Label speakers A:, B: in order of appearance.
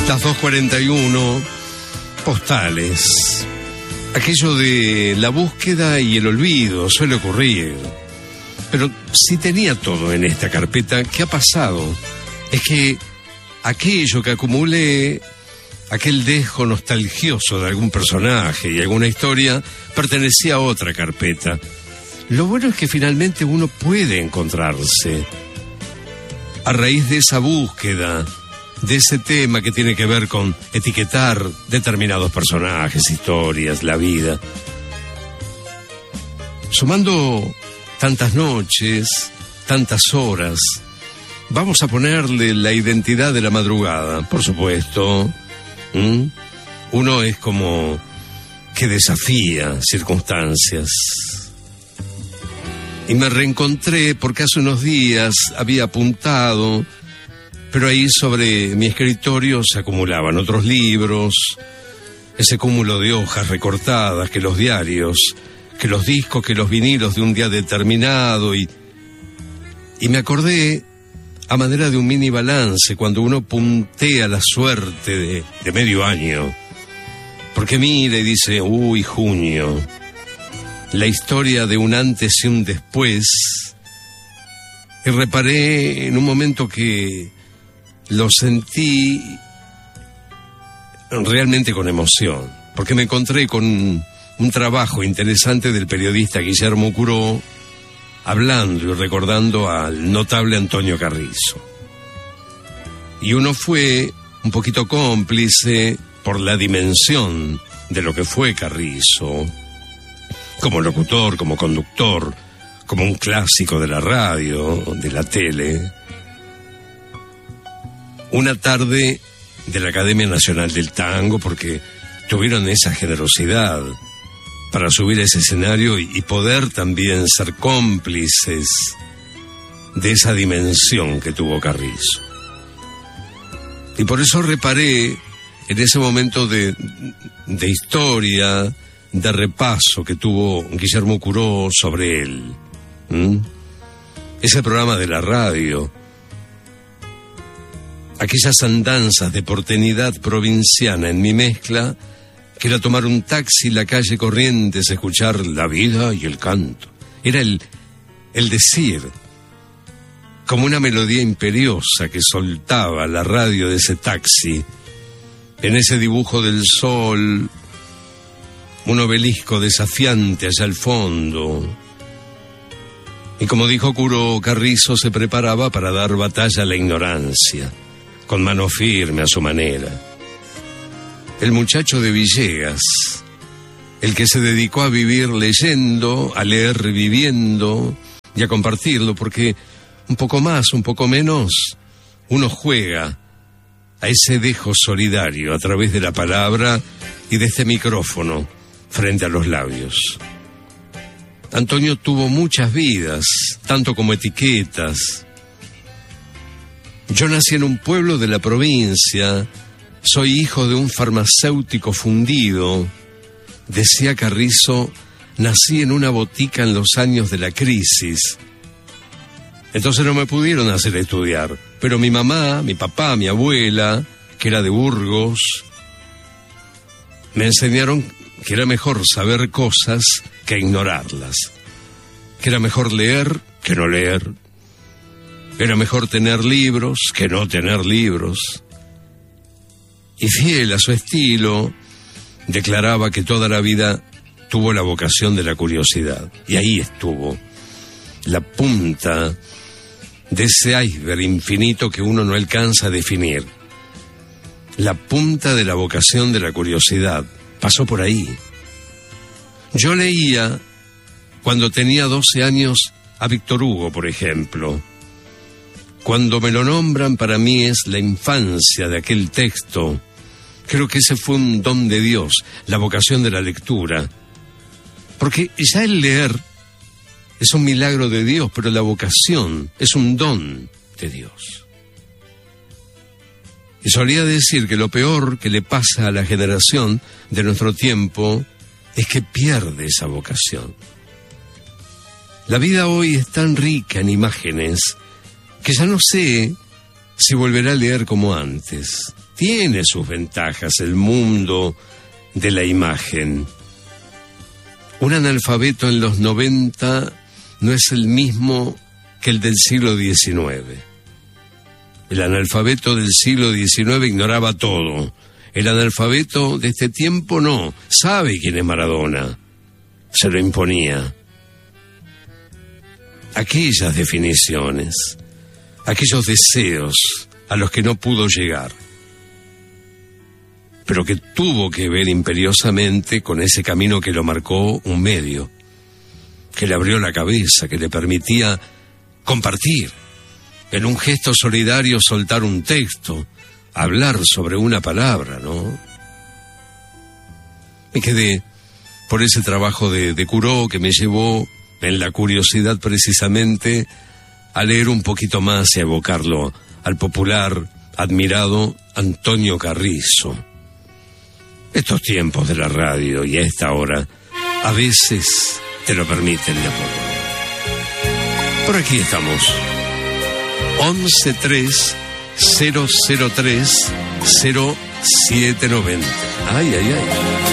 A: Las 2:41, postales. Aquello de la búsqueda y el olvido suele ocurrir. Pero si tenía todo en esta carpeta, ¿qué ha pasado? Es que aquello que acumulé, aquel dejo nostalgioso de algún personaje y alguna historia, pertenecía a otra carpeta. Lo bueno es que finalmente uno puede encontrarse. A raíz de esa búsqueda, de ese tema que tiene que ver con etiquetar determinados personajes, historias, la vida. Sumando tantas noches, tantas horas, vamos a ponerle la identidad de la madrugada, por supuesto. Uno es como que desafía circunstancias. Y me reencontré porque hace unos días había apuntado, pero ahí sobre mi escritorio se acumulaban otros libros, ese cúmulo de hojas recortadas, que los diarios, que los discos, que los vinilos de un día determinado, y me acordé, a manera de un mini balance, cuando uno puntea la suerte de medio año, porque mira y dice, uy, junio, la historia de un antes y un después, y reparé en un momento que lo sentí realmente con emoción, porque me encontré con un trabajo interesante del periodista Guillermo Curó, hablando y recordando al notable Antonio Carrizo. Y uno fue un poquito cómplice por la dimensión de lo que fue Carrizo, como locutor, como conductor, como un clásico de la radio, de la tele. Una tarde de la Academia Nacional del Tango, porque tuvieron esa generosidad para subir a ese escenario y poder también ser cómplices de esa dimensión que tuvo Carrizo. Y por eso reparé en ese momento de historia, de repaso que tuvo Guillermo Curó sobre él. Ese programa de la radio, aquellas andanzas de porteñidad provinciana en mi mezcla, que era tomar un taxi, la calle Corrientes, escuchar la vida y el canto. Era el decir, como una melodía imperiosa que soltaba la radio de ese taxi, en ese dibujo del sol, un obelisco desafiante allá al fondo. Y como dijo Curó, Carrizo se preparaba para dar batalla a la ignorancia, con mano firme a su manera. El muchacho de Villegas, el que se dedicó a vivir leyendo, a leer viviendo y a compartirlo, porque un poco más, un poco menos, uno juega a ese dejo solidario a través de la palabra y de este micrófono frente a los labios. Antonio tuvo muchas vidas, tanto como etiquetas. Yo nací en un pueblo de la provincia, soy hijo de un farmacéutico fundido. Decía Carrizo, nací en una botica en los años de la crisis. Entonces no me pudieron hacer estudiar, pero mi mamá, mi papá, mi abuela, que era de Burgos, me enseñaron que era mejor saber cosas que ignorarlas, que era mejor leer que no leer, era mejor tener libros que no tener libros. Y fiel a su estilo, declaraba que toda la vida tuvo la vocación de la curiosidad. Y ahí estuvo, la punta de ese iceberg infinito que uno no alcanza a definir. La punta de la vocación de la curiosidad pasó por ahí. Yo leía, cuando tenía 12 años, a Víctor Hugo, por ejemplo. Cuando me lo nombran, para mí es la infancia de aquel texto. Creo que ese fue un don de Dios, la vocación de la lectura. Porque ya el leer es un milagro de Dios, pero la vocación es un don de Dios. Y solía decir que lo peor que le pasa a la generación de nuestro tiempo es que pierde esa vocación. La vida hoy es tan rica en imágenes que ya no sé si volverá a leer como antes. tiene sus ventajas el mundo de la imagen. Un analfabeto en los 90 no es el mismo que el del siglo XIX. El analfabeto del siglo XIX ignoraba todo. El analfabeto de este tiempo no, sabe quién es Maradona. Se lo imponía. Aquellas definiciones, aquellos deseos a los que no pudo llegar, pero que tuvo que ver imperiosamente con ese camino que lo marcó un medio, que le abrió la cabeza, que le permitía compartir, en un gesto solidario soltar un texto, hablar sobre una palabra, ¿no? Me quedé por ese trabajo de Curó que me llevó, en la curiosidad precisamente, a leer un poquito más y a evocarlo al popular, admirado Antonio Carrizo. Estos tiempos de la radio y a esta hora, a veces te lo permiten, Leopoldo. Por aquí estamos. 11-3-003-0790. Ay, ay, ay.